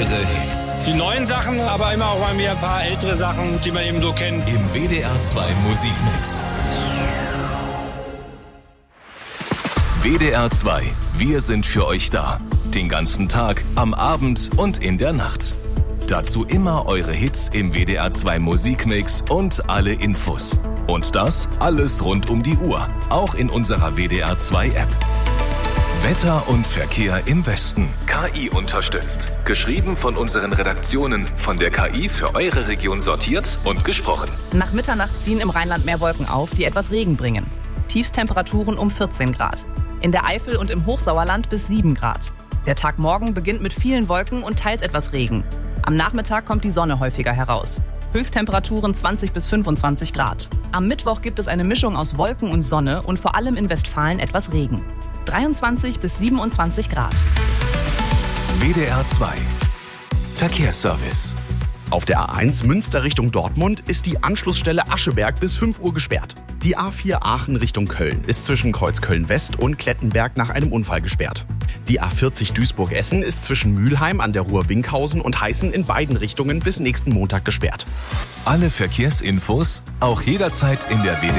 eure Hits. Die neuen Sachen, aber immer auch mal wieder ein paar ältere Sachen, die man eben so kennt. Im WDR 2 Musikmix. WDR 2, wir sind für euch da. Den ganzen Tag, am Abend und in der Nacht. Dazu immer eure Hits im WDR 2 Musikmix und alle Infos. Und das alles rund um die Uhr, auch in unserer WDR 2 App. Wetter und Verkehr im Westen. KI unterstützt. Geschrieben von unseren Redaktionen, von der KI für eure Region sortiert und gesprochen. Nach Mitternacht ziehen im Rheinland mehr Wolken auf, die etwas Regen bringen. Tiefstemperaturen um 14 Grad. In der Eifel und im Hochsauerland bis 7 Grad. Der Tag morgen beginnt mit vielen Wolken und teils etwas Regen. Am Nachmittag kommt die Sonne häufiger heraus. Höchsttemperaturen 20 bis 25 Grad. Am Mittwoch gibt es eine Mischung aus Wolken und Sonne und vor allem in Westfalen etwas Regen. 23 bis 27 Grad. WDR 2 Verkehrsservice. Auf der A1 Münster Richtung Dortmund ist die Anschlussstelle Ascheberg bis 5 Uhr gesperrt. Die A4 Aachen Richtung Köln ist zwischen Kreuzköln West und Klettenberg nach einem Unfall gesperrt. Die A40 Duisburg-Essen ist zwischen Mülheim an der Ruhr-Winkhausen und Heißen in beiden Richtungen bis nächsten Montag gesperrt. Alle Verkehrsinfos auch jederzeit in der WDR